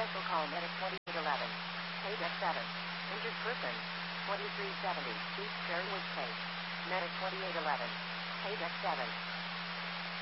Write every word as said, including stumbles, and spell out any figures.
Medical call Medic twenty-eight eleven. Paid F seven. Injured person. twenty-three seventy. East Cherrywood Case. Medic twenty-eight eleven. Paid F seven.